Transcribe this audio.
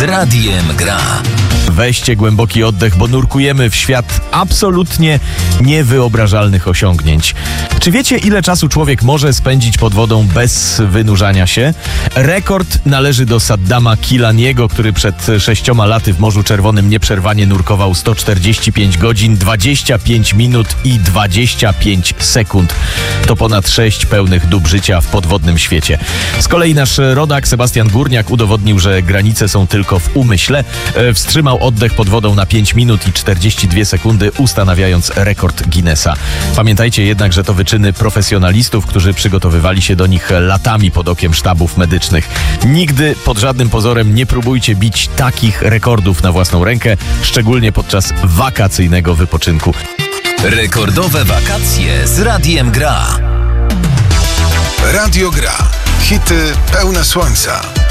z Radiem Gra. Weźcie głęboki oddech, bo nurkujemy w świat absolutnie niewyobrażalnych osiągnięć. Czy wiecie, ile czasu człowiek może spędzić pod wodą bez wynurzania się? Rekord należy do Saddama Kilaniego, który przed 6 laty w Morzu Czerwonym nieprzerwanie nurkował 145 godzin, 25 minut i 25 sekund. To ponad 6 pełnych dób życia w podwodnym świecie. Z kolei nasz rodak Sebastian Górniak udowodnił, że granice są tylko w umyśle. Wstrzymał oddech pod wodą na 5 minut i 42 sekundy, ustanawiając rekord Guinnessa. Pamiętajcie jednak, że to wyczyny profesjonalistów, którzy przygotowywali się do nich latami pod okiem sztabów medycznych. Nigdy pod żadnym pozorem nie próbujcie bić takich rekordów na własną rękę, szczególnie podczas wakacyjnego wypoczynku. Rekordowe wakacje z Radiem Gra. Radio Gra. Hity pełne słońca.